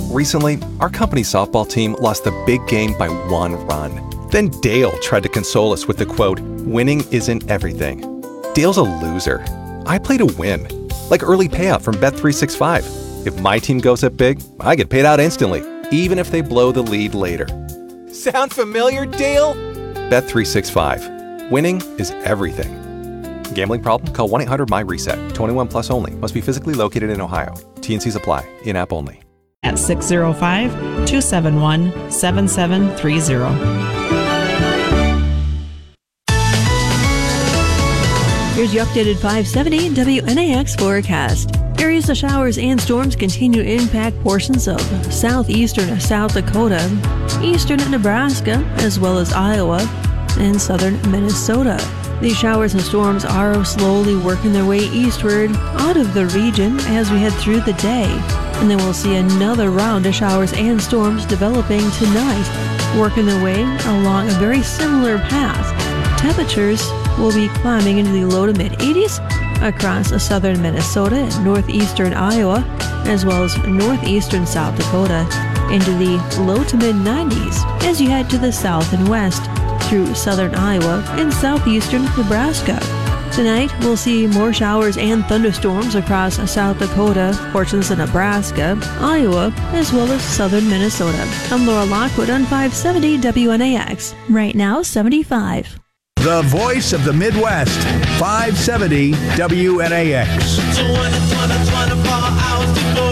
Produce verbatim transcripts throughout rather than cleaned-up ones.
Recently, our company's softball team lost the big game by one run. Then Dale tried to console us with the quote, "Winning isn't everything." Dale's a loser. I play to win. Like early payout from Bet three sixty-five. If my team goes up big, I get paid out instantly, even if they blow the lead later. Sound familiar, Dale? Bet three sixty-five. Winning is everything. Gambling problem? Call one eight hundred M Y reset. twenty-one plus only. Must be physically located in Ohio. T N Cs apply. In-app only. At six oh five, two seven one, seven seven three zero. Here's your updated five seventy W N A X forecast. Areas of showers and storms continue to impact portions of southeastern South Dakota, eastern Nebraska, as well as Iowa and southern Minnesota. These showers and storms are slowly working their way eastward out of the region as we head through the day. And then we'll see another round of showers and storms developing tonight, working their way along a very similar path. Temperatures will be climbing into the low to mid eighties across southern Minnesota and northeastern Iowa, as well as northeastern South Dakota, into the low to mid nineties as you head to the south and west through southern Iowa and southeastern Nebraska. Tonight, we'll see more showers and thunderstorms across South Dakota, portions of Nebraska, Iowa, as well as southern Minnesota. I'm Laura Lockwood on five seventy W N A X. Right now, seventy-five. The voice of the Midwest, five seventy W N A X. twenty, twenty, twenty-four hours to go.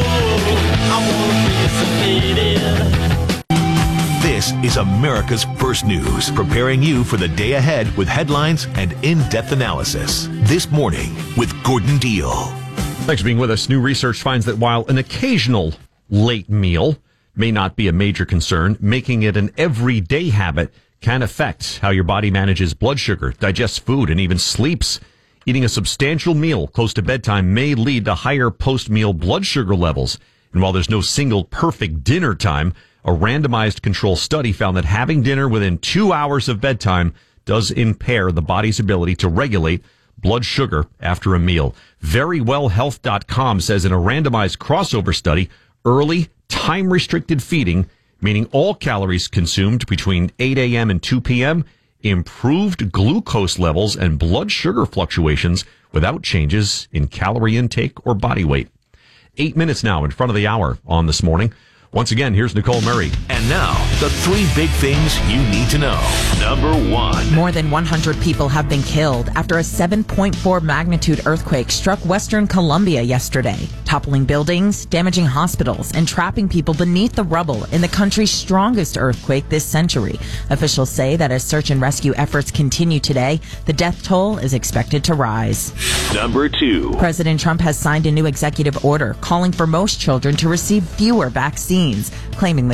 I wanna be dissipated. This is America's First News, preparing you for the day ahead with headlines and in-depth analysis. This morning with Gordon Deal. Thanks for being with us. New research finds that while an occasional late meal may not be a major concern, making it an everyday habit can affect how your body manages blood sugar, digests food, and even sleeps. Eating a substantial meal close to bedtime may lead to higher post-meal blood sugar levels. And while there's no single perfect dinner time, a randomized control study found that having dinner within two hours of bedtime does impair the body's ability to regulate blood sugar after a meal. very well health dot com says in a randomized crossover study, early, time-restricted feeding, meaning all calories consumed between eight a.m. and two p.m., improved glucose levels and blood sugar fluctuations without changes in calorie intake or body weight. Eight minutes now in front of the hour on This Morning. Once again, here's Nicole Murray. And now, the three big things you need to know. Number one. More than one hundred people have been killed after a seven point four magnitude earthquake struck western Colombia yesterday, toppling buildings, damaging hospitals, and trapping people beneath the rubble in the country's strongest earthquake this century. Officials say that as search and rescue efforts continue today, the death toll is expected to rise. Number two. President Trump has signed a new executive order calling for most children to receive fewer vaccines, claiming the